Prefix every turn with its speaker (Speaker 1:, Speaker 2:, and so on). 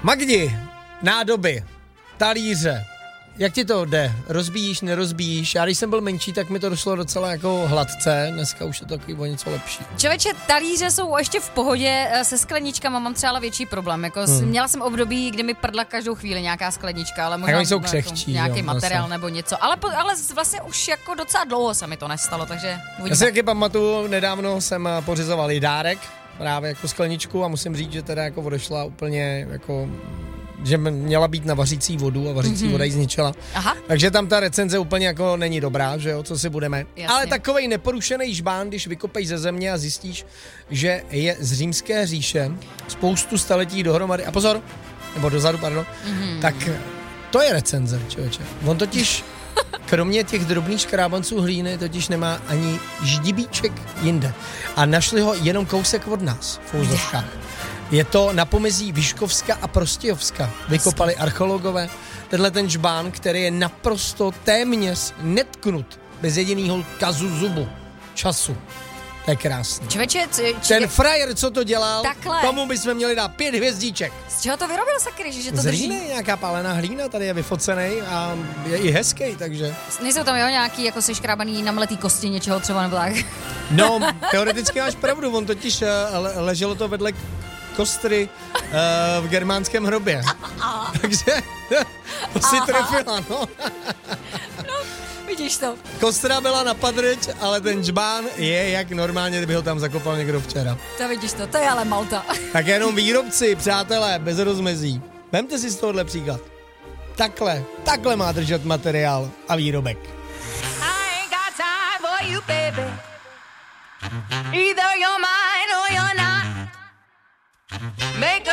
Speaker 1: Magdi, nádoby, talíře, jak ti to jde? Rozbíjíš, nerozbíjíš? Já když jsem byl menší, tak mi to došlo docela jako hladce, dneska už je to takový o něco lepší.
Speaker 2: Člověče, talíře jsou ještě v pohodě, se skleničkama mám třeba větší problém. Jako měla jsem období, kdy mi prdla každou chvíli nějaká sklenička, ale možná
Speaker 1: jsou křehčí,
Speaker 2: nějaký materiál
Speaker 1: vlastně.
Speaker 2: Nebo něco. Ale vlastně už jako docela dlouho se mi to nestalo, takže uvidíme.
Speaker 1: Já si taky pamatuju, nedávno jsem pořizoval i dárek, právě jako skleničku a musím říct, že teda jako odešla úplně jako... že měla být na vařící vodu a vařící voda ji zničila.
Speaker 2: Aha.
Speaker 1: Takže tam ta recenze úplně jako není dobrá, že jo, co si budeme.
Speaker 2: Jasně.
Speaker 1: Ale takovej neporušený žbán, když vykopeš ze země a zjistíš, že je z římské říše spoustu staletí dohromady, a pozor, nebo dozadu, pardon, tak to je recenze, člověče. On totiž, kromě těch drobných škrábanců hlíny, totiž nemá ani ždibíček jinde. A našli ho jenom kousek od nás, v Fouzovkách. Je to na pomezí Vyškovska a Prostějovska. Vykopali archeologové tenhle ten žbán, který je naprosto téměř netknut bez jediného kazu zubu času. To je krásný.
Speaker 2: Člověče,
Speaker 1: Ten frajer, co to dělal,
Speaker 2: takhle.
Speaker 1: tomu bychom měli dát 5 hvězdiček.
Speaker 2: Z čeho to vyrobil, sakry, že to
Speaker 1: Z
Speaker 2: drží?
Speaker 1: hlíny, nějaká pálená hlína, tady je vyfocený a je i hezký, takže...
Speaker 2: Nejsou tam nějaký jako seškrábaný namletý kosti něčeho třeba nebo tak?
Speaker 1: No, teoreticky máš pravdu, on totiž leželo to vedle kostry v germánském hrobě. Takže to si trefila, no.
Speaker 2: Vidíš to.
Speaker 1: Kostra byla na padryč, ale ten džbán je jak normálně, kdyby ho tam zakopal někdo včera.
Speaker 2: To vidíš to je ale Malta.
Speaker 1: Tak jenom výrobci, přátelé, bez rozmezí. Vemte si z tohohle příklad. Takhle má držet materiál a výrobek.
Speaker 3: I ain't got time for you, baby. Either you're mine or you're not. Make